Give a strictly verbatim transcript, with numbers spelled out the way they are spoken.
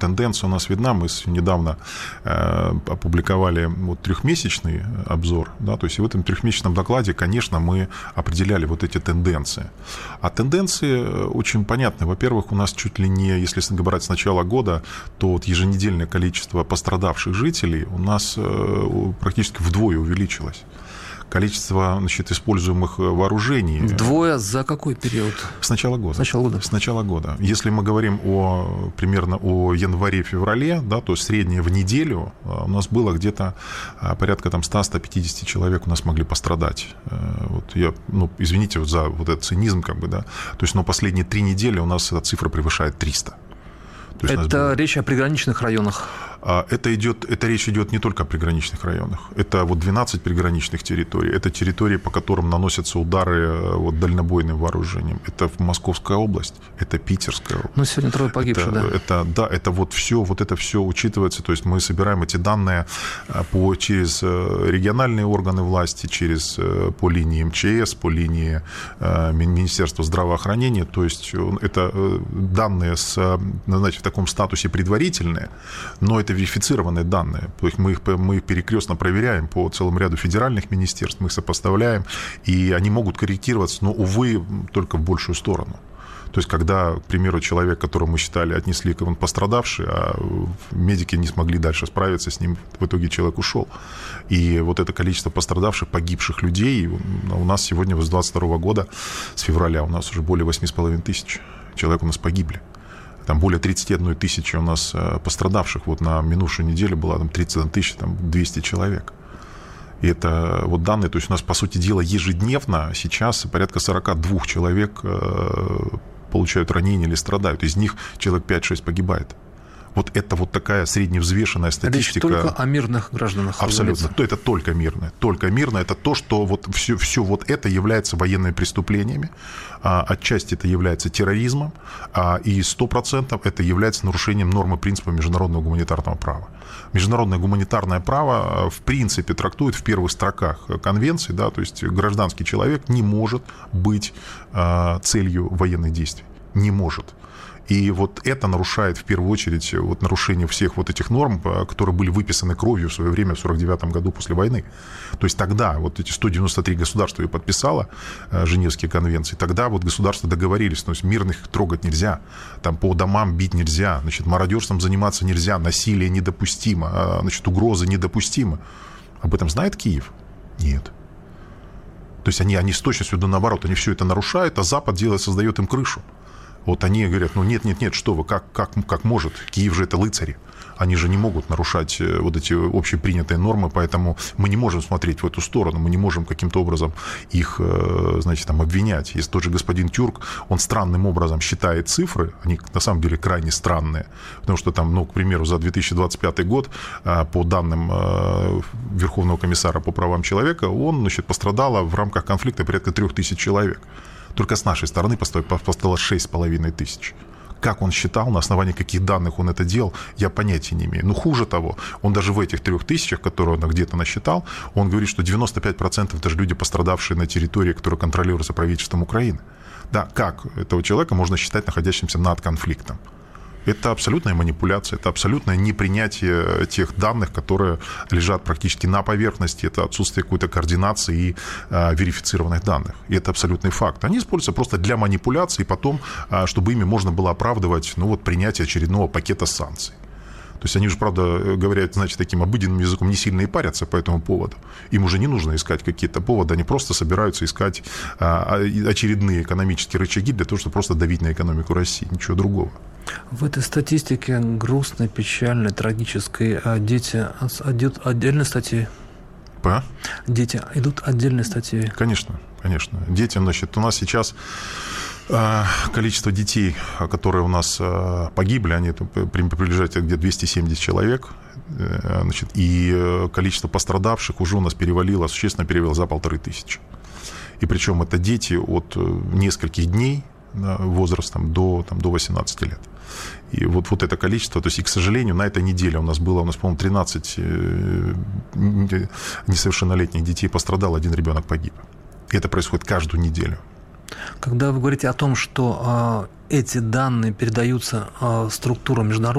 тенденция у нас видна. Мы недавно опубликовали вот трехмесячный обзор, да, то есть в этом трехмесячном докладе, конечно, мы определяли вот эти тенденции. А тенденции очень понятны. Во-первых, у нас чуть ли не, если говорить с начала года, то вот еженедельное количество пострадавших жителей у нас практически вдвое увеличилось. Количество, значит, используемых вооружений. Вдвое за какой период? С начала года. С начала года. С начала года. Если мы говорим о, примерно о январе-феврале, да, то среднее в неделю у нас было где-то порядка там сто - сто пятьдесят человек у нас могли пострадать. Вот я, ну, извините вот за вот этот цинизм, как бы, да. То есть, но последние три недели у нас эта цифра превышает триста. Это было... речь о приграничных районах? Это, идет, это речь идет не только о приграничных районах. Это вот двенадцать приграничных территорий. Это территории, по которым наносятся удары вот, дальнобойным вооружением. Это Московская область, это Питерская область. Ну, сегодня трое погибших, это, да. Это, да, это вот все, вот это все учитывается. То есть мы собираем эти данные по, через региональные органы власти, через, по линии эм че эс, по линии Министерства здравоохранения. То есть это данные с, значит, в таком статусе предварительные, но это верифицированные данные. То есть мы их, мы их перекрестно проверяем по целому ряду федеральных министерств, мы их сопоставляем, и они могут корректироваться, но, увы, только в большую сторону. То есть, когда, к примеру, человек, которого мы считали, отнесли как он пострадавший, а медики не смогли дальше справиться с ним, в итоге человек ушел. И вот это количество пострадавших, погибших людей у нас сегодня с двадцать второго года, с февраля, у нас уже более восемь с половиной тысяч человек у нас погибли. Там более тридцать одна тысяча у нас пострадавших. Вот на минувшую неделю было там тридцать одна тысяча, там двести человек. И это вот данные, то есть у нас, по сути дела, ежедневно сейчас порядка сорок два человек получают ранения или страдают. Из них человек пять-шесть погибает. Вот это вот такая средневзвешенная статистика. Речь только о мирных гражданах. Абсолютно. То это только мирное. Только мирное. Это то, что вот все, все вот это является военными преступлениями. А, отчасти это является терроризмом. А, и сто процентов это является нарушением нормы принципа международного гуманитарного права. Международное гуманитарное право в принципе трактует в первых строках конвенции, да, то есть гражданский человек не может быть а, целью военных действий. Не может. И вот это нарушает в первую очередь вот нарушение всех вот этих норм, которые были выписаны кровью в свое время в сорок девятом году после войны. То есть тогда вот эти сто девяносто три государства и подписало Женевские конвенции, тогда вот государства договорились, то есть мирных трогать нельзя, там по домам бить нельзя, значит, мародерством заниматься нельзя, насилие недопустимо, значит, угрозы недопустимы. Об этом знает Киев? Нет. То есть они, они с точностью да наоборот, они все это нарушают, а Запад делает, создает им крышу. Вот они говорят, ну нет, нет, нет, что вы, как, как, как может, Киев же это рыцари, они же не могут нарушать вот эти общепринятые нормы, поэтому мы не можем смотреть в эту сторону, мы не можем каким-то образом их, значит, там, обвинять. Есть тот же господин Тюрк, он странным образом считает цифры, они на самом деле крайне странные, потому что там, ну, к примеру, за две тысячи двадцать пятый год, по данным Верховного комиссара по правам человека, он, значит, пострадало в рамках конфликта порядка трех тысяч человек. Только с нашей стороны пострадало шесть с половиной тысяч. Как он считал, на основании каких данных он это делал, я понятия не имею. Но хуже того, он даже в этих трех тысячах, которые он где-то насчитал, он говорит, что девяносто пять процентов это же люди, пострадавшие на территории, которая контролируется правительством Украины. Да, как этого человека можно считать находящимся над конфликтом? Это абсолютная манипуляция, это абсолютное непринятие тех данных, которые лежат практически на поверхности, это отсутствие какой-то координации и а, верифицированных данных. И это абсолютный факт. Они используются просто для манипуляции, потом, а, чтобы ими можно было оправдывать, ну, вот, принятие очередного пакета санкций. То есть они же, правда, говорят, значит, таким обыденным языком, не сильно и парятся по этому поводу. Им уже не нужно искать какие-то поводы, они просто собираются искать а, очередные экономические рычаги для того, чтобы просто давить на экономику России, ничего другого. В этой статистике грустной, печальной, трагической дети идут отдельные статьи? По? Дети идут отдельные статьи? Конечно, конечно. Детям, значит, у нас сейчас количество детей, которые у нас погибли, они приближаются где-то двести семьдесят человек, значит, и количество пострадавших уже у нас перевалило, существенно перевалило за полторы тысячи. И причем это дети от нескольких дней возрастом до, там, до восемнадцати лет. И вот, вот это количество, то есть, и, к сожалению, на этой неделе у нас было, у нас, по-моему, тринадцать несовершеннолетних детей пострадало, один ребенок погиб. И это происходит каждую неделю. Когда вы говорите о том, что э, эти данные передаются э, структурам международным,